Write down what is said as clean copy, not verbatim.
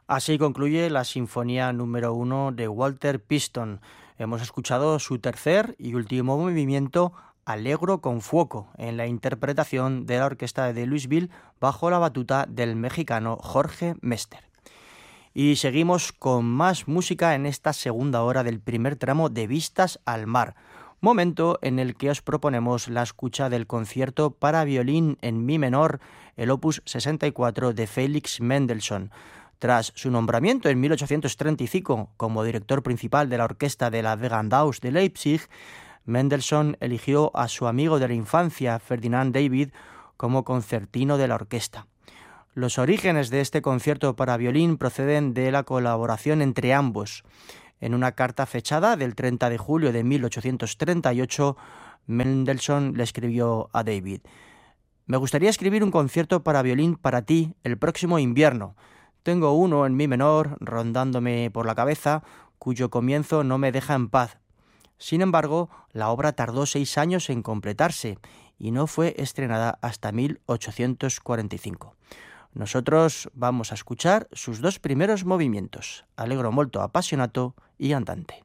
Así concluye la Sinfonía número 1 de Walter Piston. Hemos escuchado su tercer y último movimiento, Allegro con fuoco, en la interpretación de la Orquesta de Louisville bajo la batuta del mexicano Jorge Mester. Y seguimos con más música en esta segunda hora del primer tramo de Vistas al Mar, momento en el que os proponemos la escucha del concierto para violín en mi menor, el opus 64 de Felix Mendelssohn. Tras su nombramiento en 1835 como director principal de la orquesta de la Gewandhaus de Leipzig, Mendelssohn eligió a su amigo de la infancia, Ferdinand David, como concertino de la orquesta. Los orígenes de este concierto para violín proceden de la colaboración entre ambos. En una carta fechada del 30 de julio de 1838, Mendelssohn le escribió a David: «Me gustaría escribir un concierto para violín para ti el próximo invierno. Tengo uno en mi menor rondándome por la cabeza, cuyo comienzo no me deja en paz. Sin embargo, la obra tardó 6 años en completarse y no fue estrenada hasta 1845. Nosotros vamos a escuchar sus 2 primeros movimientos, Allegro molto appassionato y Andante».